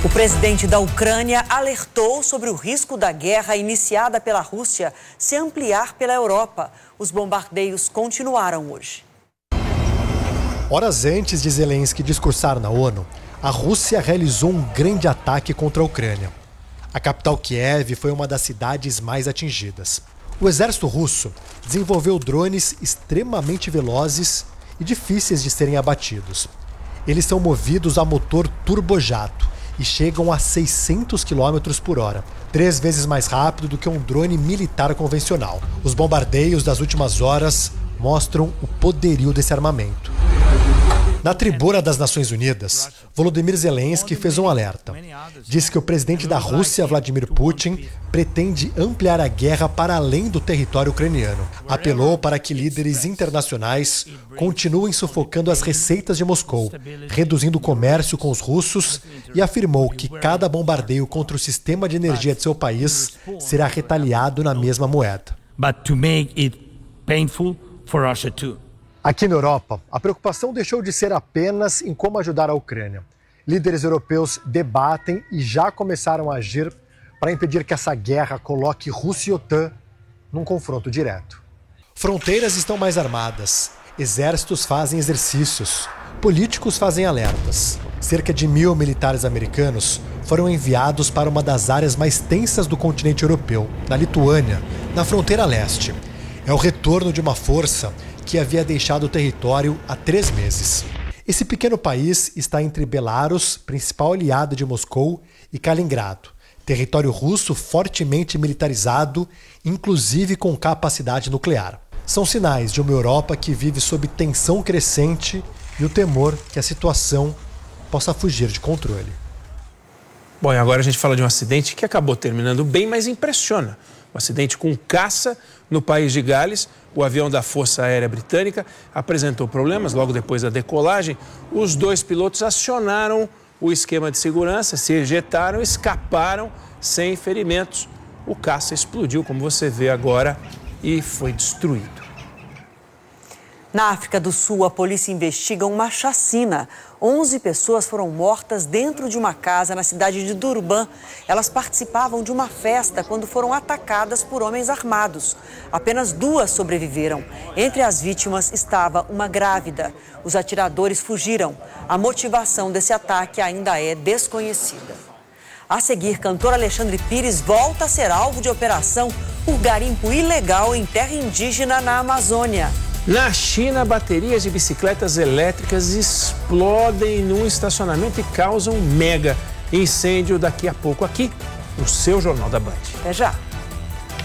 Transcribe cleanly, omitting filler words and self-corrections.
O presidente da Ucrânia alertou sobre o risco da guerra iniciada pela Rússia se ampliar pela Europa. Os bombardeios continuaram hoje. Horas antes de Zelensky discursar na ONU, a Rússia realizou um grande ataque contra a Ucrânia. A capital Kiev foi uma das cidades mais atingidas. O exército russo desenvolveu drones extremamente velozes e difíceis de serem abatidos. Eles são movidos a motor turbojato e chegam a 600 km por hora, 3 vezes mais rápido do que um drone militar convencional. Os bombardeios das últimas horas mostram o poderio desse armamento. Na tribuna das Nações Unidas, Volodymyr Zelensky fez um alerta. Disse que o presidente da Rússia, Vladimir Putin, pretende ampliar a guerra para além do território ucraniano. Apelou para que líderes internacionais continuem sufocando as receitas de Moscou, reduzindo o comércio com os russos, e afirmou que cada bombardeio contra o sistema de energia de seu país será retaliado na mesma moeda. But to make it painful for Russia too. Aqui na Europa, a preocupação deixou de ser apenas em como ajudar a Ucrânia. Líderes europeus debatem e já começaram a agir para impedir que essa guerra coloque Rússia e OTAN num confronto direto. Fronteiras estão mais armadas, exércitos fazem exercícios, políticos fazem alertas. Cerca de 1.000 militares americanos foram enviados para uma das áreas mais tensas do continente europeu, na Lituânia, na fronteira leste. É o retorno de uma força que havia deixado o território há 3 meses. Esse pequeno país está entre Belarus, principal aliado de Moscou, e Kaliningrado, território russo fortemente militarizado, inclusive com capacidade nuclear. São sinais de uma Europa que vive sob tensão crescente e o temor que a situação possa fugir de controle. Bom, e agora a gente fala de um acidente que acabou terminando bem, mas impressiona. Um acidente com caça no país de Gales. O avião da Força Aérea Britânica apresentou problemas logo depois da decolagem. Os 2 pilotos acionaram o esquema de segurança, se ejetaram, escaparam sem ferimentos. O caça explodiu, como você vê agora, e foi destruído. Na África do Sul, a polícia investiga uma chacina. 11 pessoas foram mortas dentro de uma casa na cidade de Durban. Elas participavam de uma festa quando foram atacadas por homens armados. Apenas 2 sobreviveram. Entre as vítimas estava uma grávida. Os atiradores fugiram. A motivação desse ataque ainda é desconhecida. A seguir, cantor Alexandre Pires volta a ser alvo de operação por garimpo ilegal em terra indígena na Amazônia. Na China, baterias de bicicletas elétricas explodem num estacionamento e causam um mega incêndio daqui a pouco aqui no seu Jornal da Band. Até já.